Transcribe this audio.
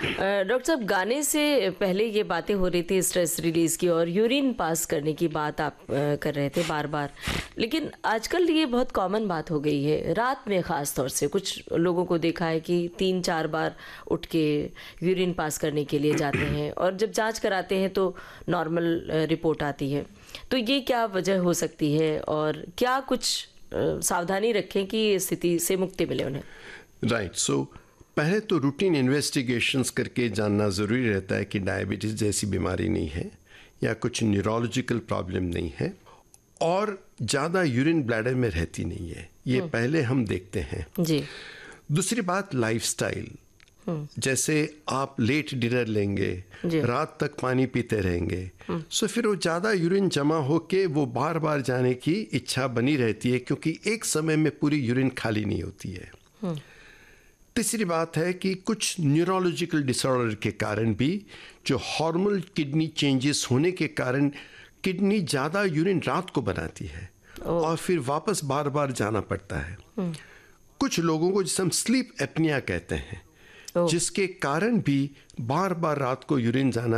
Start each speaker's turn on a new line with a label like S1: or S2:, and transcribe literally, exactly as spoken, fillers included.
S1: Doctor साहब, गाने से पहले ये बातें हो रही थी स्ट्रेस रिलीज़ की और यूरिन पास करने की बात आप अ, कर रहे थे बार बार, लेकिन आजकल ये बहुत कॉमन बात हो गई है। रात में ख़ास तौर से कुछ लोगों को देखा है कि तीन चार बार उठ के यूरिन पास करने के लिए जाते हैं और जब जांच कराते हैं तो नॉर्मल रिपोर्ट आती है। तो ये क्या वजह हो सकती है और क्या कुछ अ, सावधानी रखें कि इस स्थिति से मुक्ति मिले उन्हें?
S2: राइट, सो पहले तो रूटीन इन्वेस्टिगेशंस करके जानना ज़रूरी रहता है कि डायबिटीज़ जैसी बीमारी नहीं है या कुछ न्यूरोलॉजिकल प्रॉब्लम नहीं है और ज़्यादा यूरिन ब्लैडर में रहती नहीं है। ये पहले हम देखते हैं
S1: जी।
S2: दूसरी बात, लाइफस्टाइल। जैसे आप लेट डिनर लेंगे, रात तक पानी पीते रहेंगे, सो फिर वो ज़्यादा यूरिन जमा होके वो बार बार जाने की इच्छा बनी रहती है क्योंकि एक समय में पूरी यूरिन खाली नहीं होती है। तीसरी बात है कि कुछ न्यूरोलॉजिकल डिसऑर्डर के कारण भी जो हार्मोनल किडनी चेंजेस होने के कारण किडनी ज़्यादा यूरिन रात को बनाती है और फिर वापस बार बार जाना पड़ता है। कुछ लोगों को जिसे हम स्लीप एपनिया कहते हैं, जिसके कारण भी बार बार रात को यूरिन जाना